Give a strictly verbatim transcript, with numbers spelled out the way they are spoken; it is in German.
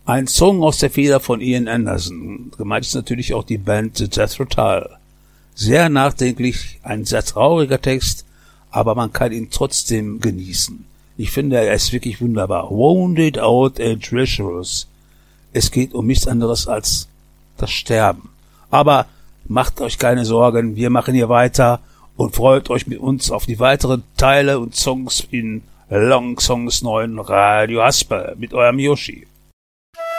Ein Song aus der Feder von Ian Anderson. Gemeint ist natürlich auch die Band The Jethro Tull. Sehr nachdenklich, ein sehr trauriger Text, aber man kann ihn trotzdem genießen. Ich finde, er ist wirklich wunderbar. Wounded out and treacherous. Es geht um nichts anderes als das Sterben. Aber macht euch keine Sorgen, wir machen hier weiter und freut euch mit uns auf die weiteren Teile und Songs in Long Songs neuen Radio Hasper mit eurem Yoshi.